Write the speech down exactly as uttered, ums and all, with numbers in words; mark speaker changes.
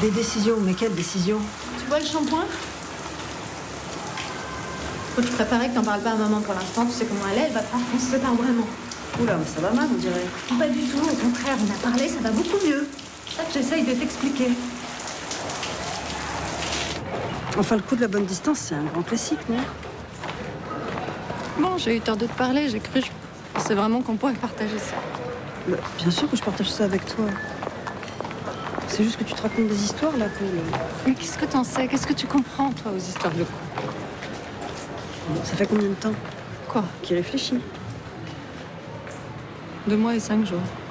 Speaker 1: Des décisions, mais quelles décisions?
Speaker 2: Tu vois le shampoing? Faut que je préparais que t'en parles pas à maman pour l'instant. Tu sais comment elle est, elle va pas qu'on se sépare vraiment.
Speaker 1: Oula, mais ça va mal, on dirait.
Speaker 2: Pas du tout, au contraire, on a parlé, ça va beaucoup mieux. C'est ça que j'essaye de t'expliquer.
Speaker 1: Enfin, le coup de la bonne distance, c'est un grand classique, non?
Speaker 2: Bon, j'ai eu tort de te parler, j'ai cru, je pensais vraiment qu'on pourrait partager ça.
Speaker 1: Bah, bien sûr que je partage ça avec toi. C'est juste que tu te racontes des histoires, là, Paul.
Speaker 2: Mais qu'est-ce que t'en sais? Qu'est-ce que tu comprends, toi, aux histoires de couple?
Speaker 1: Ça fait combien de temps
Speaker 2: Quoi?
Speaker 1: Qui réfléchit?
Speaker 2: Deux mois et cinq jours.